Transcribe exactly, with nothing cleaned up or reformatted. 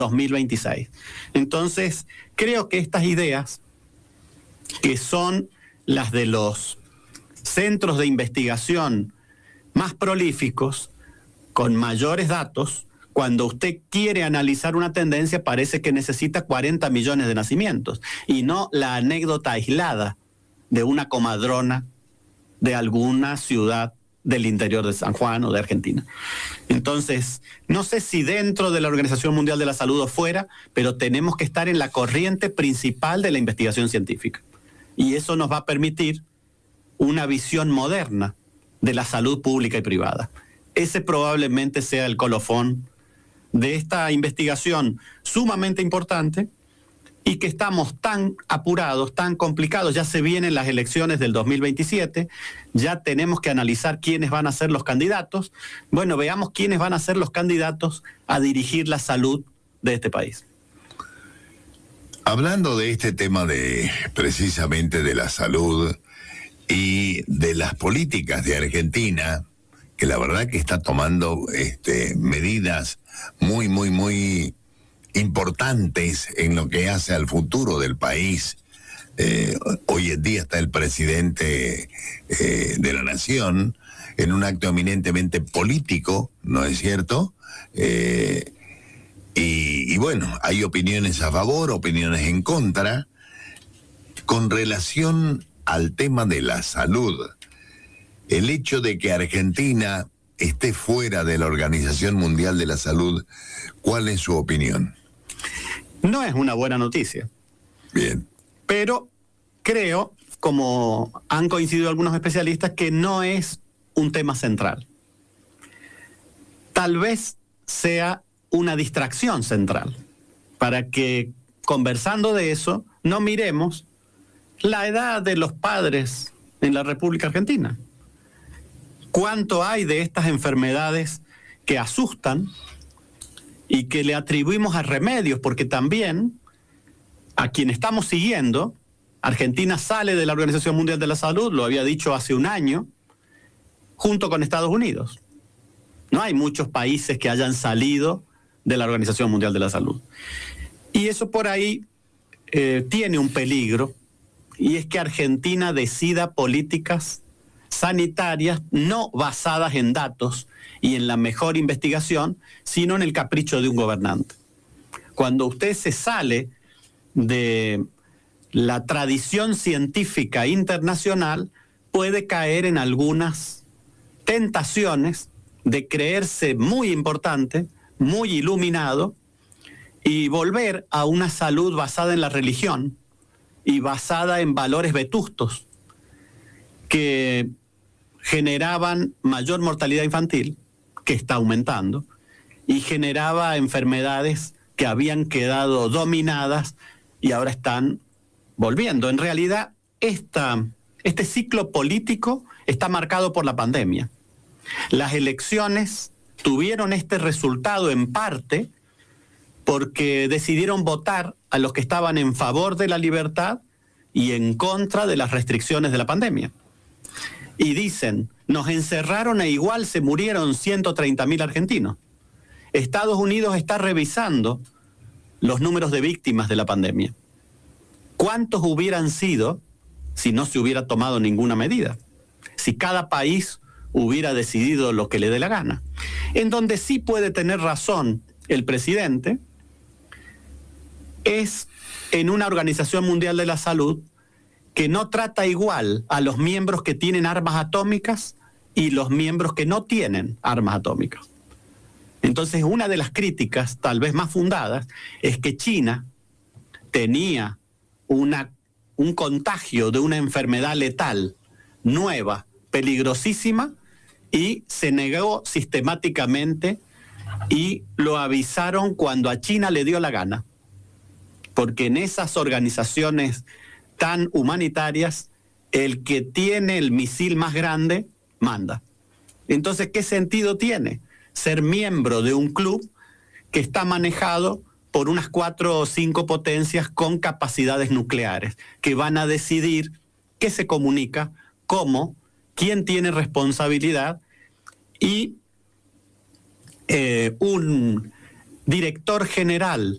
dos mil veintiséis. Entonces, creo que estas ideas, que son las de los centros de investigación más prolíficos, con mayores datos, cuando usted quiere analizar una tendencia, parece que necesita cuarenta millones de nacimientos, y no la anécdota aislada de una comadrona de alguna ciudad del interior de San Juan o de Argentina. Entonces, no sé si dentro de la Organización Mundial de la Salud o fuera, pero tenemos que estar en la corriente principal de la investigación científica. Y eso nos va a permitir una visión moderna de la salud pública y privada. Ese probablemente sea el colofón de esta investigación sumamente importante, y que estamos tan apurados, tan complicados. Ya se vienen las elecciones del dos mil veintisiete, ya tenemos que analizar quiénes van a ser los candidatos. Bueno, veamos quiénes van a ser los candidatos a dirigir la salud de este país. Hablando de este tema de precisamente de la salud y de las políticas de Argentina, que la verdad que está tomando este, medidas muy, muy, muy importantes en lo que hace al futuro del país. Eh, hoy en día está el presidente eh, de la nación en un acto eminentemente político, ¿no es cierto? Eh, y, y bueno, hay opiniones a favor, opiniones en contra. Con relación al tema de la salud, el hecho de que Argentina esté fuera de la Organización Mundial de la Salud, ¿cuál es su opinión? No es una buena noticia. Bien. Pero creo, como han coincidido algunos especialistas, que no es un tema central. Tal vez sea una distracción central, para que, conversando de eso, no miremos la edad de los padres en la República Argentina. ¿Cuánto hay de estas enfermedades que asustan y que le atribuimos a remedios? Porque también, a quien estamos siguiendo, Argentina sale de la Organización Mundial de la Salud, lo había dicho hace un año, junto con Estados Unidos. No hay muchos países que hayan salido de la Organización Mundial de la Salud. Y eso por ahí eh, tiene un peligro, y es que Argentina decida políticas sanitarias no basadas en datos y en la mejor investigación, sino en el capricho de un gobernante. Cuando usted se sale de la tradición científica internacional, puede caer en algunas tentaciones de creerse muy importante, muy iluminado, y volver a una salud basada en la religión y basada en valores vetustos que generaban mayor mortalidad infantil, que está aumentando, y generaba enfermedades que habían quedado dominadas y ahora están volviendo. En realidad, esta, este ciclo político está marcado por la pandemia. Las elecciones tuvieron este resultado en parte porque decidieron votar a los que estaban en favor de la libertad y en contra de las restricciones de la pandemia. Y dicen, nos encerraron e igual se murieron ciento treinta mil argentinos. Estados Unidos está revisando los números de víctimas de la pandemia. ¿Cuántos hubieran sido si no se hubiera tomado ninguna medida? Si cada país hubiera decidido lo que le dé la gana. En donde sí puede tener razón el presidente es en una Organización Mundial de la Salud que no trata igual a los miembros que tienen armas atómicas y los miembros que no tienen armas atómicas. Entonces, una de las críticas, tal vez más fundadas, es que China tenía una, un contagio de una enfermedad letal nueva, peligrosísima, y se negó sistemáticamente y lo avisaron cuando a China le dio la gana. Porque en esas organizaciones tan humanitarias, el que tiene el misil más grande, manda. Entonces, ¿qué sentido tiene ser miembro de un club que está manejado por unas cuatro o cinco potencias con capacidades nucleares, que van a decidir qué se comunica, cómo, quién tiene responsabilidad y eh, un director general